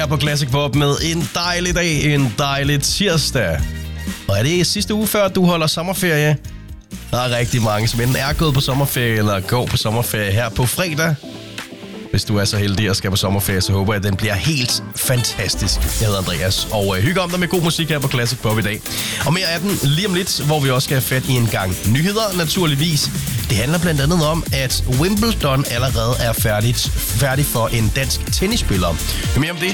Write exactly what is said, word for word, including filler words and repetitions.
Her på Classic Pop med en dejlig dag, en dejlig tirsdag. Og er det sidste uge før, du holder sommerferie? Der er rigtig mange, som enten er gået på sommerferie eller går på sommerferie her på fredag. Hvis du er så heldig at skal på sommerferie, så håber jeg, at den bliver helt fantastisk. Jeg hedder Andreas, og øh, hygger om dig med god musik her på Classic Pop i dag. Og mere af den lige om lidt, hvor vi også skal have fat i en gang nyheder, naturligvis. Det handler blandt andet om, at Wimbledon allerede er færdigt, færdig for en dansk tennisspiller. Mere om det